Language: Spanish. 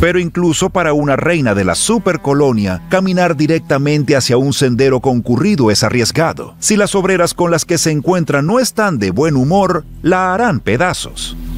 Pero incluso para una reina de la supercolonia, caminar directamente hacia un sendero concurrido es arriesgado. Si las obreras con las que se encuentra no están de buen humor, la harán pedazos.